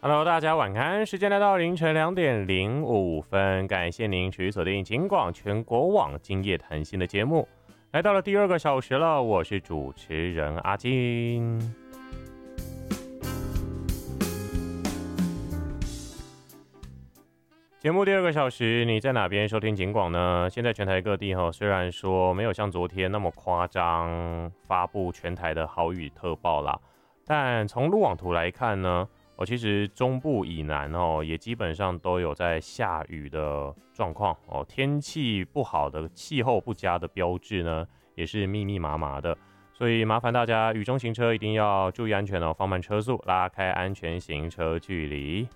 Hello，大家晚安，时间来到凌晨2:05，感谢您持续锁定警广全国网今夜谈心的节目，来到了第2个小时了，我是主持人阿金。节目第2个小时，你在哪边收听警广呢？现在全台各地虽然说没有像昨天那么夸张发布全台的豪雨特报啦，但从路网图来看呢，其实中部以南也基本上都有在下雨的状况天气不好的气候不佳的标志呢，也是密密麻麻的，所以麻烦大家雨中行车一定要注意安全放慢车速，拉开安全行车距离。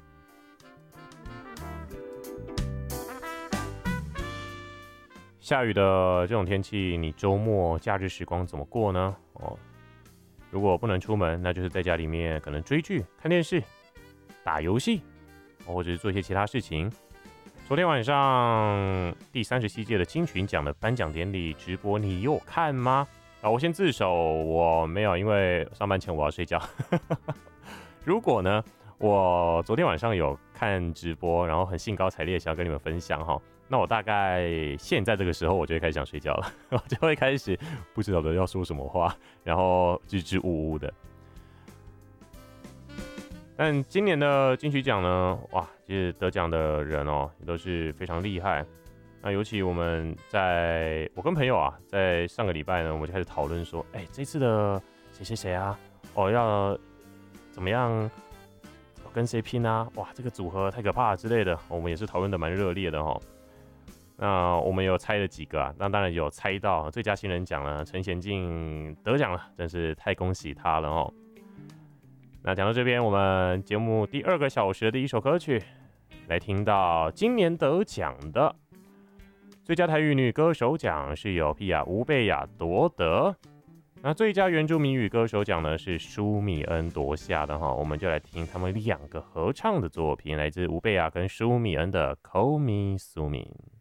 下雨的这种天气，你周末假日时光怎么过呢？如果不能出门，那就是在家里面可能追剧、看电视、打游戏，或者是做一些其他事情。昨天晚上第37届的金曲奖的颁奖典礼直播，你有看吗？我先自首，我没有，因为上班前我要睡觉。如果呢，我昨天晚上有看直播，然后很兴高采烈想要跟你们分享那我大概现在这个时候我就会开始想睡觉了，我就会开始不知道的要说什么话，然后支支吾吾的。但今年的金曲奖呢，哇，其实得奖的人也都是非常厉害。那尤其我跟朋友在上个礼拜呢，我们就开始讨论说，这次的谁谁谁要怎么样跟谁拼啊？哇，这个组合太可怕了之类的，我们也是讨论的蛮热烈的那我们有猜了几个那当然有猜到最佳新人奖了，陈贤进得奖了，真是太恭喜他了那讲到这边，我们节目第2个小时的第一首歌曲，来听到今年得奖的最佳台语女歌手奖是由皮亚吴贝雅夺得，那最佳原住民语歌手奖呢是舒米恩夺下的我们就来听他们2个合唱的作品，来自吴贝雅跟舒米恩的《Call Me Sumin》。